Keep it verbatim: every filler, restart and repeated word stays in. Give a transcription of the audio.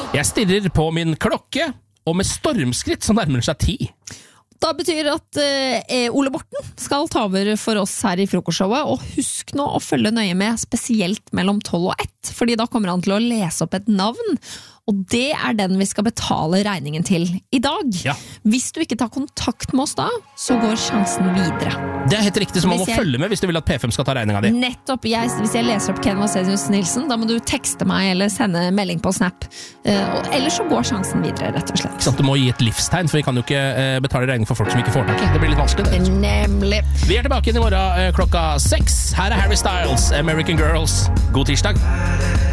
Jeg stirrer på min klokke, og med stormskritt så nærmer det seg ti. Da betyr at eh, Ole Morten skal ta over for oss her i frokostshowet, og husk nå å følge nøye med, spesielt mellom tolv og ett, fordi da kommer han til å lese opp et navn, og det er den vi skal betale regningen til i dag. Ja. Hvis du ikke tar kontakt med oss da, så går sjansen videre. Det er helt riktig, så man må Hvis jeg- følge med hvis du vil at P fem skal ta regninga di. Nettopp, jeg, hvis jeg leser opp Ken Vasenius Nilsen, da må du tekste meg eller sende melding på Snap. Eh, og ellers så går sjansen videre, rett og slett. Ikke sant, du må gi et livstegn, for vi kan jo ikke eh, betale regning for folk som ikke får tak i. Det blir litt vanskelig, det. Nemlig. Vi er tilbake inn i morgen eh, klokka seks. Her er Harry Styles, American Girls. God tirsdag.